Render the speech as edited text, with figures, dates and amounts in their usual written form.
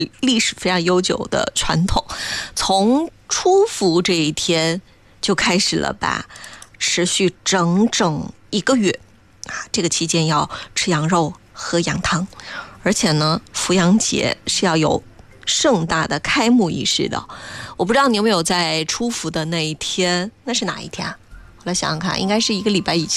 历史非常悠久的传统，从初伏这一天就开始了吧，持续整整1个月啊。这个期间要吃羊肉、喝羊汤，而且呢，伏羊节是要有盛大的开幕仪式的。我不知道你有没有在初伏的那一天，那是哪一天啊？我来想想看，应该是1个礼拜以前。